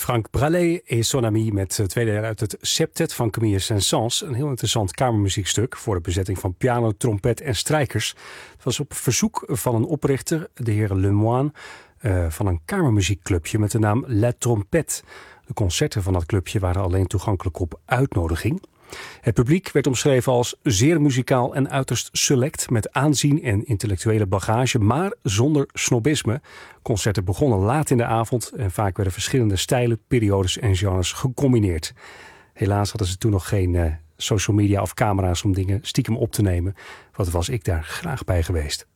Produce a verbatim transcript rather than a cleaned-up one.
Franck Braley et son ami met twee delen uit het Septet van Camille Saint-Saëns. Een heel interessant kamermuziekstuk voor de bezetting van piano, trompet en strijkers. Het was op verzoek van een oprichter, de heer Lemoine, uh, van een kamermuziekclubje met de naam La Trompette. De concerten van dat clubje waren alleen toegankelijk op uitnodiging. Het publiek werd omschreven als zeer muzikaal en uiterst select, met aanzien en intellectuele bagage, maar zonder snobisme. Concerten begonnen laat in de avond en vaak werden verschillende stijlen, periodes en genres gecombineerd. Helaas hadden ze toen nog geen uh, social media of camera's om dingen stiekem op te nemen. Wat was ik daar graag bij geweest.